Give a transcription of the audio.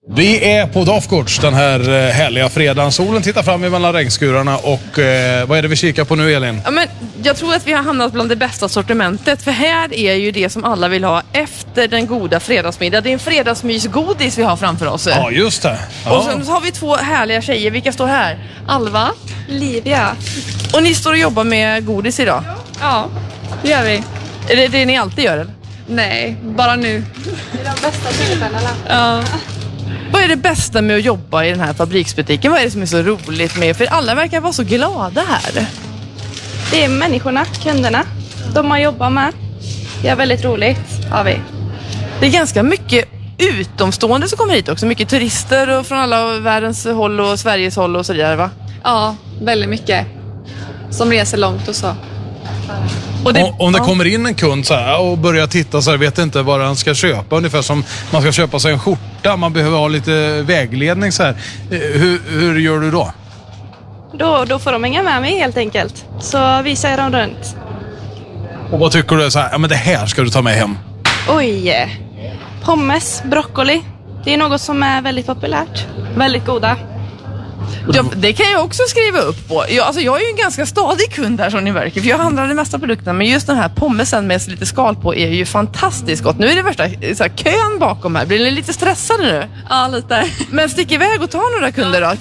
Vi är på Dafgårds den här härliga fredagen. Solen tittar fram mellan regnskurarna och vad är det vi kikar på nu, Elin? Ja, men jag tror att vi har hamnat bland det bästa sortimentet, för här är ju det som alla vill ha efter den goda fredagsmiddag. Det är en fredagsmysgodis vi har framför oss. Ja, just det. Ja. Och sen har vi två härliga tjejer. Vilka står här? Alva? Livia. Och ni står och jobbar med godis idag? Ja, det gör vi. Är det det ni alltid gör, eller? Nej, bara nu. Det är de bästa tillfällena. Ja. Vad är det bästa med att jobba i den här fabriksbutiken? Vad är det som är så roligt med? För alla verkar vara så glada här. Det är människorna, kunderna. De man jobbar med. Det är väldigt roligt, har vi. Det är ganska mycket utomstående som kommer hit också. Mycket turister och från alla världens håll och Sveriges håll och så vidare, va? Ja, väldigt mycket. Som reser långt och så. Och om det kommer in en kund så här och börjar titta så här, vet inte vad han ska köpa. Ungefär som man ska köpa sig en skjorta. Man behöver ha lite vägledning så här. Hur gör du då? Då får de hänga med mig helt enkelt. Så visar dem runt. Och vad tycker du så här, ja men det här ska du ta med hem? Oj, pommes, broccoli. Det är något som är väldigt populärt. Väldigt goda. Ja, det kan jag också skriva upp på. Jag är ju en ganska stadig kund här som ni märker. För jag handlar de mesta produkterna. Men just den här pommesen med lite skal på är ju fantastiskt gott. Nu är det värsta så här, kön bakom här. Blir ni lite stressade nu? Ja, lite. Men stick iväg och ta några kunder då.